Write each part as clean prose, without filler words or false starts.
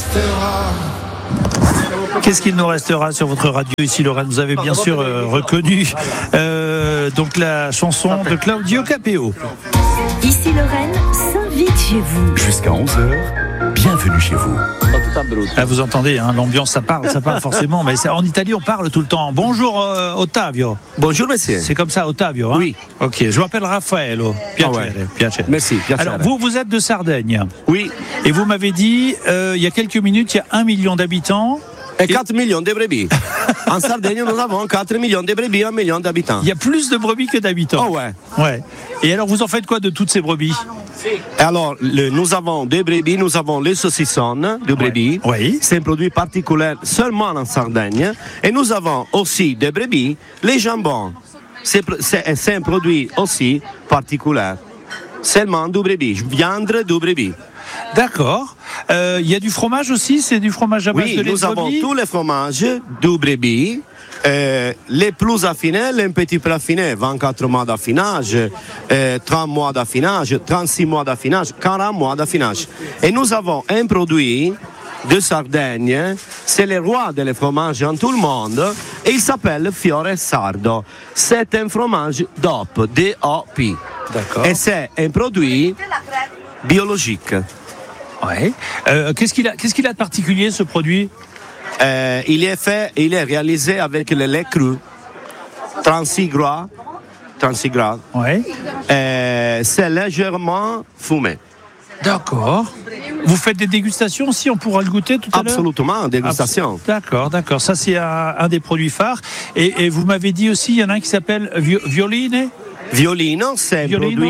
restera. Qu'est-ce qu'il nous restera sur votre radio ici, Lorraine? Vous avez bien sûr reconnu donc la chanson de Claudio Capéo. Ici Lorraine s'invite chez vous. Jusqu'à 11h, bienvenue chez vous. Ah, vous entendez, hein, l'ambiance, ça parle forcément, mais en Italie on parle tout le temps. Bonjour Ottavio. Bonjour monsieur. C'est comme ça, Ottavio, hein? Oui. Ok, je m'appelle Raffaello. Piacere. Merci. Alors vous êtes de Sardaigne. Oui. Et vous m'avez dit, il y a quelques minutes, il y a 1 million d'habitants. Et 4 millions de brebis. En Sardaigne, nous avons 4 millions de brebis, 1 million d'habitants. Il y a plus de brebis que d'habitants. Oh ouais. Ouais. Et alors, vous en faites quoi de toutes ces brebis? Alors, nous avons des brebis, nous avons les saucissons de brebis. Oui. C'est un produit particulier seulement en Sardaigne. Et nous avons aussi des brebis, les jambons. C'est un produit aussi particulier. Seulement du brebis, viande de brebis. D'accord. Il y a du fromage aussi, c'est du fromage à base de lait de brebis. Oui, nous avons tous les fromages de brebis, les plus affinés, les petits peu affinés, 24 mois d'affinage, 30 mois d'affinage, 36 mois d'affinage, 40 mois d'affinage. Et nous avons un produit de Sardaigne, c'est le roi des fromages en tout le monde, et il s'appelle Fiore Sardo. C'est un fromage DOP, D-O-P. D'accord. Et c'est un produit biologique. Ouais. Qu'est-ce qu'il a de particulier, ce produit? Il est réalisé avec le lait cru, 36 gras. Ouais. C'est légèrement fumé. D'accord. Vous faites des dégustations aussi, on pourra le goûter tout à l'heure? Absolument, dégustation. D'accord. Ça c'est un des produits phares. Et vous m'avez dit aussi, il y en a un qui s'appelle Violine. Violino, c'est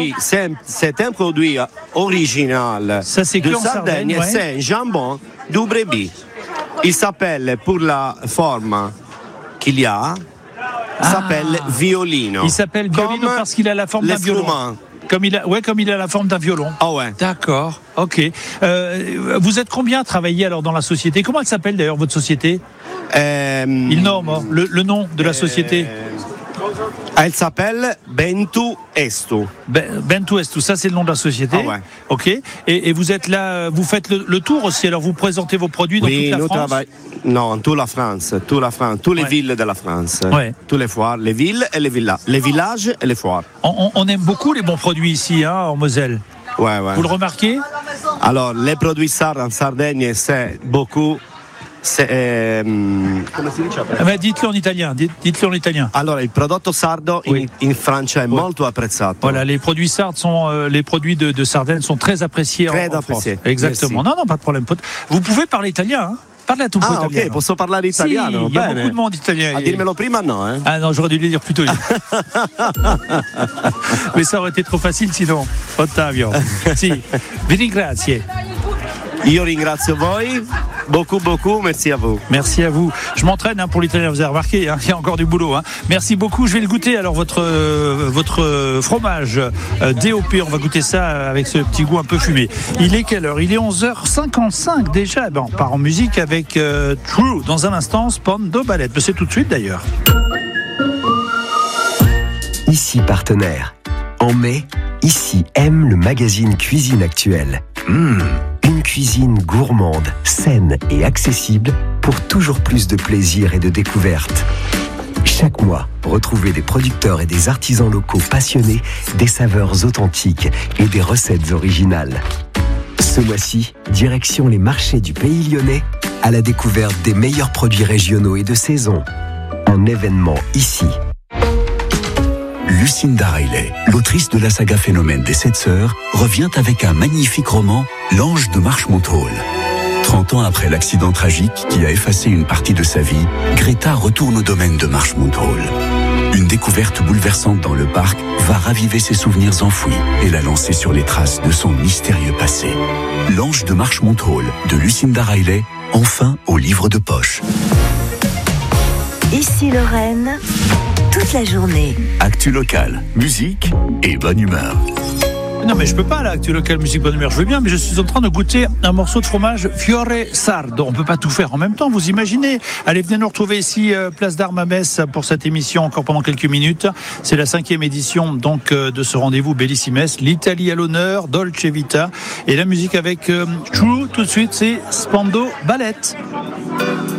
un produit original ça, c'est de en Sardaigne, ouais. C'est un jambon du brebis. Il s'appelle, pour la forme qu'il y a, s'appelle Violino. Il s'appelle Violino parce qu'il a la forme d'un violon. Comme il a la forme d'un violon. Ah ouais. D'accord, ok. Vous êtes combien à travailler alors dans la société? Comment elle s'appelle d'ailleurs votre société? Il nomme le nom de la société. Elle s'appelle Bentu Estu. Bentu Estu, ça c'est le nom de la société. Ah ouais. Ok. Et vous êtes là, vous faites le tour aussi. Alors vous présentez vos produits dans toute la France. Non, toute la France, toutes les villes de la France. Ouais. Toutes les foires, les villes et les villages. Les villages et les foires. On aime beaucoup les bons produits ici, hein, en Moselle. Ouais. Vous le remarquez? Alors, les produits sardes en Sardaigne, c'est beaucoup. Come si dice? Dites-le en italien. Dites-le en italien. Alors, il prodotto sardo in Francia è molto apprezzato. Voilà, les produits sardes les produits de Sardaigne sont très appréciés en France. Exactement. Merci. Non, pas de problème. Vous pouvez parler italien, hein? Parlez un po' italiano. Ok, posso parlare italiano? Sì, il y a beaucoup de monde italien. A dirmelo prima, no, eh? Ah non, j'aurais dû le dire plus tôt. Mais ça aurait été trop facile sinon. Ottavio. Si. Vi ringrazio. Io ringrazio voi. Beaucoup, merci à vous. Merci à vous. Je m'entraîne pour l'italien, vous avez remarqué, il y a encore du boulot. Merci beaucoup, je vais le goûter. Alors votre fromage DOP, on va goûter ça avec ce petit goût un peu fumé. Il est quelle heure? Il est 11h55 déjà. On part en musique avec True. Dans un instant, Spando Ballet. C'est tout de suite d'ailleurs. Ici partenaire. En mai, Ici aime le magazine Cuisine Actuelle. Une cuisine gourmande, saine et accessible pour toujours plus de plaisir et de découverte. Chaque mois, retrouvez des producteurs et des artisans locaux passionnés, des saveurs authentiques et des recettes originales. Ce mois-ci, direction les marchés du Pays Lyonnais à la découverte des meilleurs produits régionaux et de saison. Un événement ici. Lucinda Riley, l'autrice de la saga Phénomène des 7 sœurs, revient avec un magnifique roman, L'Ange de Marchmont Hall. 30 ans après l'accident tragique qui a effacé une partie de sa vie, Greta retourne au domaine de Marchmont Hall. Une découverte bouleversante dans le parc va raviver ses souvenirs enfouis et la lancer sur les traces de son mystérieux passé. L'Ange de Marchmont Hall de Lucinda Riley, enfin au livre de poche. Ici Lorraine, toute la journée. Actu locale, musique et bonne humeur. Non, mais je peux pas là, Actu Local Musique Bonne Humeur, je veux bien, mais je suis en train de goûter un morceau de fromage Fiore Sardo. On peut pas tout faire en même temps, vous imaginez. Allez, venez nous retrouver ici, place d'Armes à Metz, pour cette émission encore pendant quelques minutes. C'est la 5e édition donc de ce rendez-vous Bellissimes. L'Italie à l'honneur, Dolce Vita, et la musique avec True. Tout de suite, c'est Spandau Ballet.